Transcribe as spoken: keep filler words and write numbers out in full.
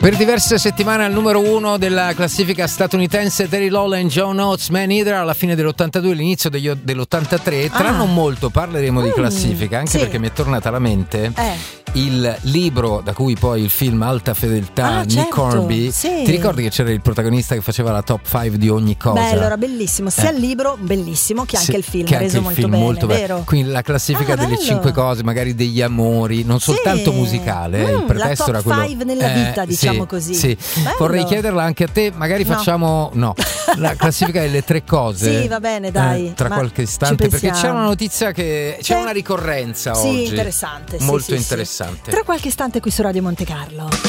Per diverse settimane al numero uno della classifica statunitense Terry Lola e John Oates, Man Eater, alla fine dell'ottantadue, all'inizio degli, dell'ottantatré. Tra Ah. non molto parleremo di Mm, classifica, anche sì. perché mi è tornata alla mente Eh. il libro da cui poi il film Alta Fedeltà, Ah, Nick certo, Hornby. sì. Ti ricordi che c'era il protagonista che faceva la top cinque di ogni cosa? Bello, era bellissimo, sia Eh. il libro bellissimo che anche Sì, il film, che anche reso il molto film bene, molto bello. vero? Quindi la classifica Ah, delle bello. cinque cose, magari degli amori, non soltanto Sì. musicale, eh, Mm, il pretesto la top era quello five nella vita, diciamo sì, così. Sì. Bello. Vorrei chiederla anche a te, magari No. facciamo no, la classifica delle tre cose. Sì, va bene, dai. eh, tra Ma qualche ci istante, perché pensiamo. c'è una notizia che c'è Sì. una ricorrenza Sì, oggi. interessante, sì, molto sì, sì. interessante. Tra qualche istante qui su Radio Monte Carlo.